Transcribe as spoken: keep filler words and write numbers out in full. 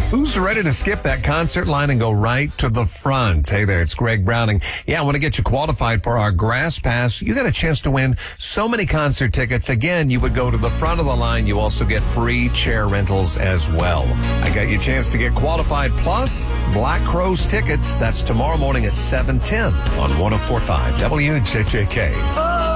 Who's ready to skip that concert line and go right to the front? Hey there, it's Greg Browning. Yeah, I want to get you qualified for our Grass Pass. You got a chance to win so many concert tickets. Again, you would go to the front of the line. You also get free chair rentals as well. I got you a chance to get qualified plus Black Crowes tickets. That's tomorrow morning at seven ten on one oh four point five W J J K. Oh!